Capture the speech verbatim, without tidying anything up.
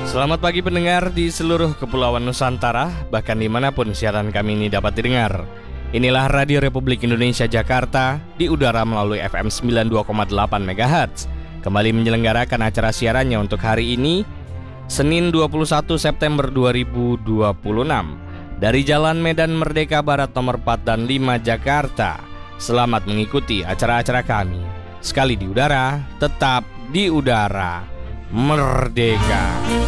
Selamat pagi pendengar di seluruh kepulauan Nusantara, bahkan dimanapun siaran kami ini dapat didengar. Inilah Radio Republik Indonesia Jakarta di udara melalui F M sembilan puluh dua koma delapan megahertz. Kembali menyelenggarakan acara siarannya untuk hari ini, Senin dua puluh satu September dua ribu dua puluh enam, dari Jalan Medan Merdeka Barat nomor empat dan lima Jakarta. Selamat mengikuti acara-acara kami. Sekali di udara, tetap di udara. Merdeka.